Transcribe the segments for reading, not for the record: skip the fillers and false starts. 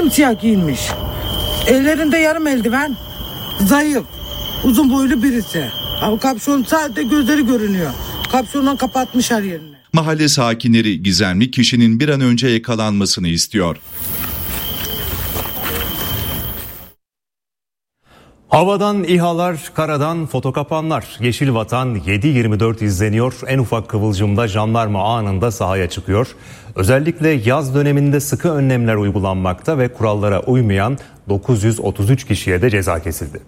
simsiyah giyinmiş. Ellerinde yarım eldiven. Zayıf. Uzun boylu birisi. Ama kapşon sadece gözleri görünüyor. Kapşonla kapatmış her yerini. Mahalle sakinleri gizemli kişinin bir an önce yakalanmasını istiyor. Havadan İHA'lar, karadan fotokapanlar. Yeşil Vatan 7/24 izleniyor. En ufak kıvılcımda jandarma anında sahaya çıkıyor. Özellikle yaz döneminde sıkı önlemler uygulanmakta ve kurallara uymayan 933 kişiye de ceza kesildi.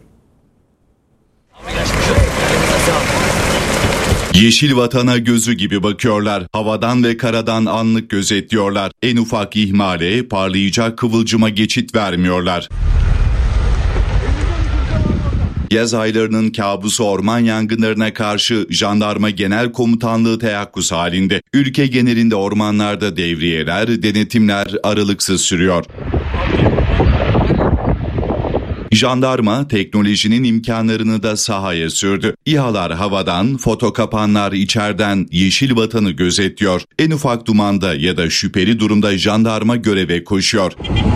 Yeşil Vatan'a gözü gibi bakıyorlar. Havadan ve karadan anlık gözetliyorlar. En ufak ihmale, parlayacak kıvılcıma geçit vermiyorlar. Yaz aylarının kabusu orman yangınlarına karşı Jandarma Genel Komutanlığı teyakkuz halinde. Ülke genelinde ormanlarda devriyeler, denetimler aralıksız sürüyor. Jandarma teknolojinin imkanlarını da sahaya sürdü. İHA'lar havadan, fotokapanlar içeriden Yeşil Vatan'ı gözetliyor. En ufak dumanda ya da şüpheli durumda jandarma göreve koşuyor.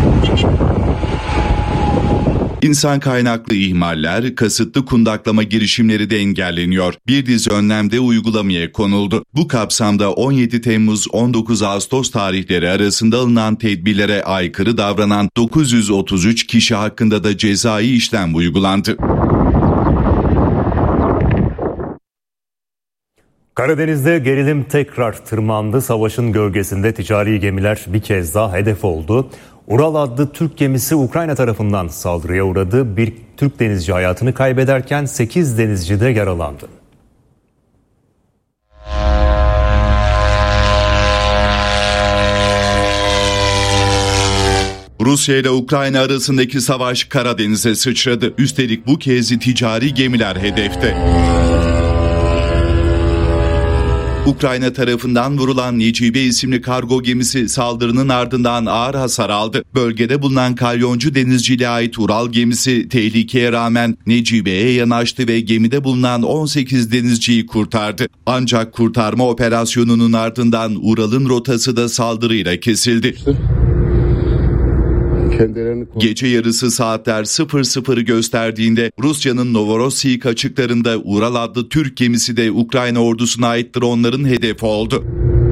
İnsan kaynaklı ihmaller, kasıtlı kundaklama girişimleri de engelleniyor. Bir dizi önlem de uygulamaya konuldu. Bu kapsamda 17 Temmuz-19 Ağustos tarihleri arasında alınan tedbirlere aykırı davranan 933 kişi hakkında da cezai işlem uygulandı. Karadeniz'de gerilim tekrar tırmandı. Savaşın gölgesinde ticari gemiler bir kez daha hedef oldu. Ural adlı Türk gemisi Ukrayna tarafından saldırıya uğradı. Bir Türk denizci hayatını kaybederken 8 denizci de yaralandı. Rusya ile Ukrayna arasındaki savaş Karadeniz'e sıçradı. Üstelik bu kez ticari gemiler hedefte. Ukrayna tarafından vurulan Necibe isimli kargo gemisi saldırının ardından ağır hasar aldı. Bölgede bulunan kalyoncu denizciliğe ait Ural gemisi tehlikeye rağmen Necibe'ye yanaştı ve gemide bulunan 18 denizciyi kurtardı. Ancak kurtarma operasyonunun ardından Ural'ın rotası da saldırıyla kesildi. Gece yarısı saatler 00'ı gösterdiğinde Rusya'nın Novorossiysk açıklarında Ural adlı Türk gemisi de Ukrayna ordusuna ait dronların hedefi oldu.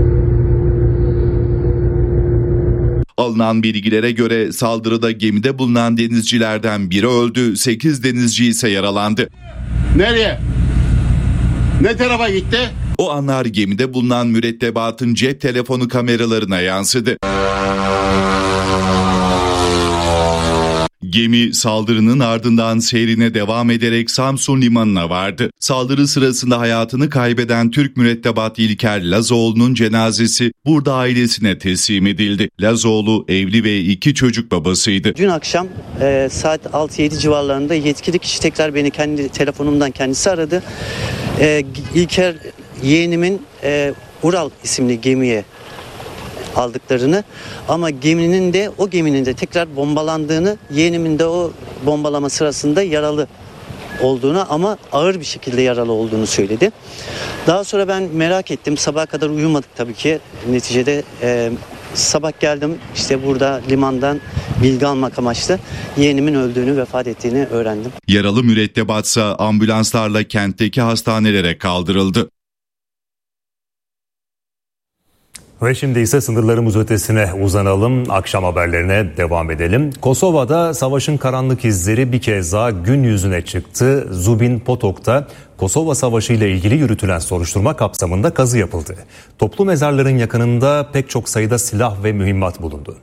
Alınan bilgilere göre saldırıda gemide bulunan denizcilerden biri öldü, 8 denizci ise yaralandı. Nereye? Ne tarafa gitti? O anlar gemide bulunan mürettebatın cep telefonu kameralarına yansıdı. Gemi saldırının ardından seyrine devam ederek Samsun limanına vardı. Saldırı sırasında hayatını kaybeden Türk mürettebat İlker Lazoğlu'nun cenazesi burada ailesine teslim edildi. Lazoğlu evli ve 2 çocuk babasıydı. Dün akşam saat 6-7 civarlarında yetkili kişi tekrar beni kendi telefonumdan kendisi aradı. İlker yeğenimin Ural isimli gemiye aldıklarını ama o geminin de tekrar bombalandığını, yeğenimin de o bombalama sırasında yaralı olduğunu ama ağır bir şekilde yaralı olduğunu söyledi. Daha sonra ben merak ettim. Sabaha kadar uyumadık tabii ki. Neticede sabah geldim işte burada limandan bilgi almak amaçlı yeğenimin öldüğünü, vefat ettiğini öğrendim. Yaralı mürettebatsa ambulanslarla kentteki hastanelere kaldırıldı. Ve şimdi ise sınırlarımız ötesine uzanalım, akşam haberlerine devam edelim. Kosova'da savaşın karanlık izleri bir kez daha gün yüzüne çıktı. Zubin Potok'ta Kosova Savaşı ile ilgili yürütülen soruşturma kapsamında kazı yapıldı. Toplu mezarların yakınında pek çok sayıda silah ve mühimmat bulundu.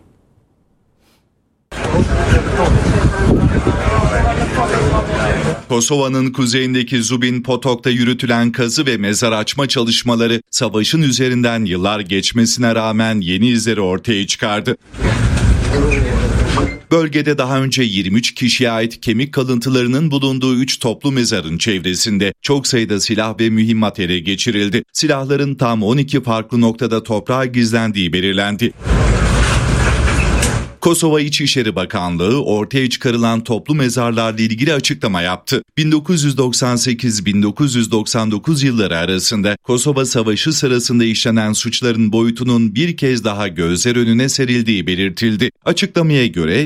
Kosova'nın kuzeyindeki Zubin Potok'ta yürütülen kazı ve mezar açma çalışmaları savaşın üzerinden yıllar geçmesine rağmen yeni izleri ortaya çıkardı. Bölgede daha önce 23 kişiye ait kemik kalıntılarının bulunduğu 3 toplu mezarın çevresinde çok sayıda silah ve mühimmat ele geçirildi. Silahların tam 12 farklı noktada toprağa gizlendiği belirlendi. Kosova İçişleri Bakanlığı ortaya çıkarılan toplu mezarlarla ilgili açıklama yaptı. 1998-1999 yılları arasında Kosova Savaşı sırasında işlenen suçların boyutunun bir kez daha gözler önüne serildiği belirtildi. Açıklamaya göre